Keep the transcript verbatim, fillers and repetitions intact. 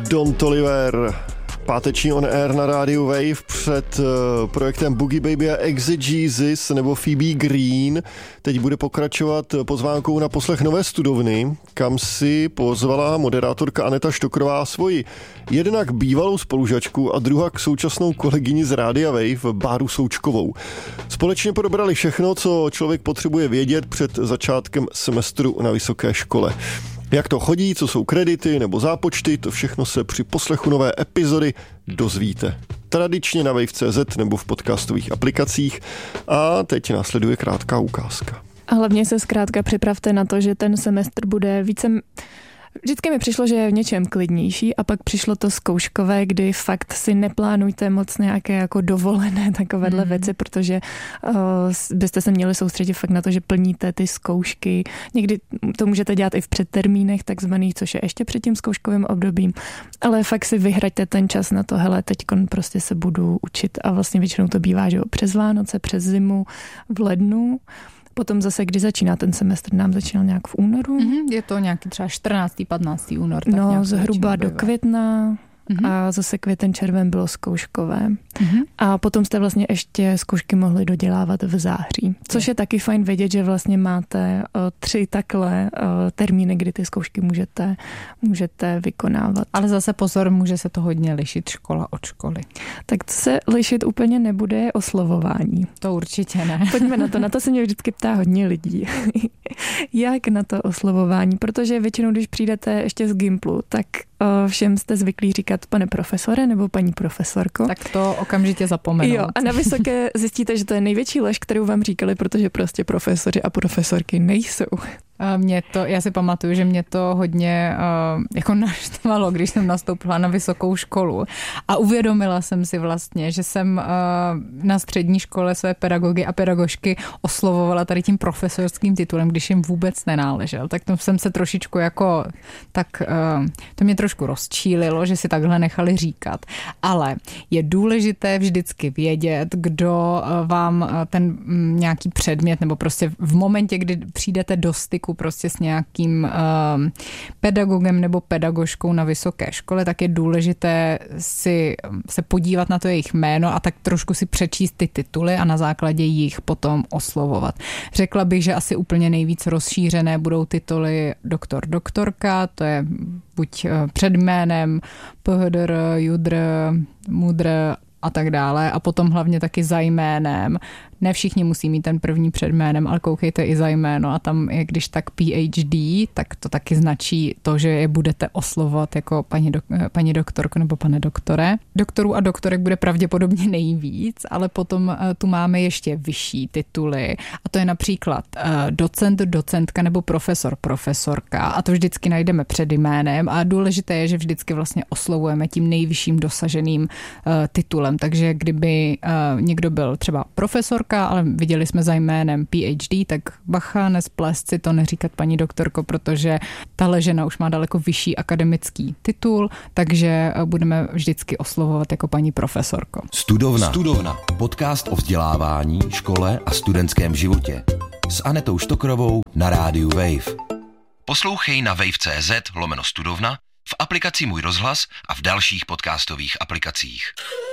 Don Toliver, páteční on air na rádiu Wave před uh, projektem Boogie Baby a Exegesis nebo Phoebe Green. Teď bude pokračovat pozvánkou na poslech Nové studovny, kam si pozvala moderátorka Aneta Štokrová svoji jednak bývalou spolužačku a druhak současnou kolegyni z rádia Wave, Báru Součkovou. Společně probrali všechno, co člověk potřebuje vědět před začátkem semestru na vysoké škole. Jak to chodí, co jsou kredity nebo zápočty, to všechno se při poslechu nové epizody dozvíte. Tradičně na wave tečka cé zet nebo v podcastových aplikacích. A teď následuje krátká ukázka. A hlavně se zkrátka připravte na to, že ten semestr bude více... Vždycky mi přišlo, že je v něčem klidnější a pak přišlo to zkouškové, kdy fakt si neplánujte moc nějaké jako dovolené takovéhle mm. věci, protože uh, byste se měli soustředit fakt na to, že plníte ty zkoušky. Někdy to můžete dělat i v předtermínech takzvaných, což je ještě před tím zkouškovým obdobím, ale fakt si vyhraďte ten čas na to, hele, teďkon prostě se budu učit a vlastně většinou to bývá, že jo, přes Vánoce, přes zimu, v lednu. Potom zase, kdy začíná ten semestr, nám začínal nějak v únoru. Mm-hmm, je to nějaký třeba čtrnáctý patnáctý únor. Tak no, zhruba do května mm-hmm. a zase květen, červen bylo zkouškové. Mm-hmm. A potom jste vlastně ještě zkoušky mohli dodělávat v září. Což je, je taky fajn vědět, že vlastně máte o, tři takhle o, termíny, kdy ty zkoušky můžete, můžete vykonávat. Ale zase pozor, může se to hodně lišit škola od školy. Tak to se lišit úplně nebude, je oslovování. To určitě ne. Pojďme na to, na to se mě vždycky ptá hodně lidí. Jak na to oslovování? Protože většinou, když přijdete ještě z Gimplu, tak o, všem jste zvyklí říkat pane profesore nebo paní profesorko. Tak to okamžitě zapomenout. Jo, a na vysoké zjistíte, že to je největší lež, kterou vám říkali, protože prostě profesoři a profesorky nejsou. Mě to, já si pamatuju, že mě to hodně uh, jako naštvalo, když jsem nastoupila na vysokou školu a uvědomila jsem si vlastně, že jsem uh, na střední škole své pedagogy a pedagožky oslovovala tady tím profesorským titulem, když jim vůbec nenáležel. Tak to jsem se trošičku jako, tak uh, to mě trošku rozčílilo, že si takhle nechali říkat. Ale je důležité vždycky vědět, kdo uh, vám uh, ten um, nějaký předmět nebo prostě v momentě, kdy přijdete do styku prostě s nějakým uh, pedagogem nebo pedagožkou na vysoké škole, tak je důležité si se podívat na to jejich jméno a tak trošku si přečíst ty tituly a na základě jich potom oslovovat. Řekla bych, že asi úplně nejvíc rozšířené budou tituly doktor, doktorka, to je buď před jménem, phdr, judr, mudr a tak dále a potom hlavně taky za jménem. Ne všichni musí mít ten první před jménem, ale koukejte i za jméno a tam je když tak P H D, tak to taky značí to, že je budete oslovovat jako paní, dok, paní doktorko nebo pane doktore. Doktorů a doktorek bude pravděpodobně nejvíc, ale potom tu máme ještě vyšší tituly a to je například docent, docentka nebo profesor, profesorka a to vždycky najdeme před jménem a důležité je, že vždycky vlastně oslovujeme tím nejvyšším dosaženým titulem, takže kdyby někdo byl třeba profesor, ale viděli jsme za jménem P H D, tak bacha, nesplést si to, neříkat paní doktorko, protože tahle žena už má daleko vyšší akademický titul, takže budeme vždycky oslovovat jako paní profesorko. Studovna. Studovna. Podcast o vzdělávání, škole a studentském životě. S Anetou Štokrovou na rádiu Wave. Poslouchej na wave tečka cé zet lomeno studovna, v aplikaci Můj rozhlas a v dalších podcastových aplikacích.